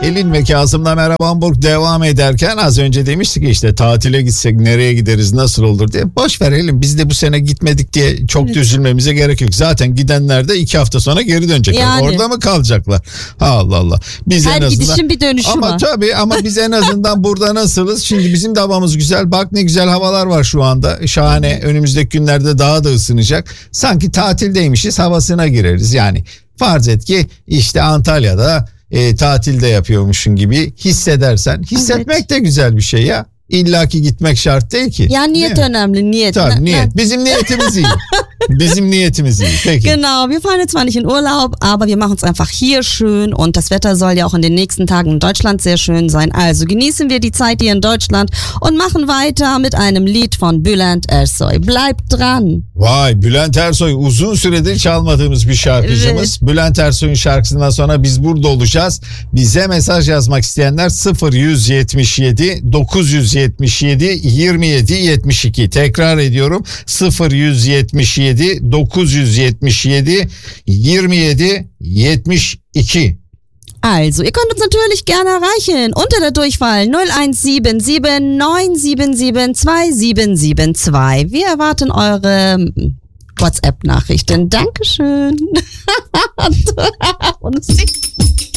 Elin ve Kasım'la Merhaba Hamburg devam ederken az önce demiştik ki işte tatile gitsek nereye gideriz, nasıl olur diye. Boş ver Elin, biz de bu sene gitmedik diye çok da üzülmemize gerek yok. Zaten gidenler de 2 hafta sonra geri dönecekler. Yani. Orada mı kalacaklar? Allah Allah. Biz her gidişin bir dönüşü ama var. Tabii ama biz en azından burada nasılız? Şimdi bizim de havamız güzel. Bak ne güzel havalar var şu anda. Şahane. Önümüzdeki günlerde daha da ısınacak. Sanki tatildeymişiz havasına gireriz. Yani farz et ki işte Antalya'da tatilde yapıyormuşsun gibi hissedersen. Hissetmek de güzel bir şey ya. İlla ki gitmek şart değil ki. Ya niyet önemli, niyet. Tabii niyet. Bizim niyetimiz iyi. Bizim niyetimiz iyi. Peki. Genau, wir fahren jetzt zwar nicht in Urlaub, aber wir machen es einfach hier schön und das Wetter soll ja auch in den nächsten Tagen in Deutschland sehr schön sein. Also genießen wir die Zeit hier in Deutschland und machen weiter mit einem Lied von Bülent Ersoy. Bleibt dran. Vay, Bülent Ersoy uzun süredir çalmadığımız bir şarkıcımız. Evet. Bülent Ersoy'un şarkısından sonra biz burada olacağız. Bize mesaj yazmak isteyenler 0177 977 27 72. Tekrar ediyorum 0177 977 27 72. Also, ihr könnt uns natürlich gerne erreichen unter der Durchwahl 0177 977 2772. Wir erwarten eure WhatsApp-Nachrichten. Dankeschön. Und